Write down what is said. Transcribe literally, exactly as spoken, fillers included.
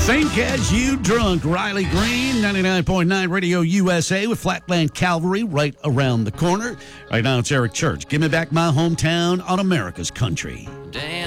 Think as you drunk. Riley Green, ninety-nine point nine Radio U S A with Flatland Calvary right around the corner. Right now it's Eric Church. Give me back my hometown on America's country. Damn.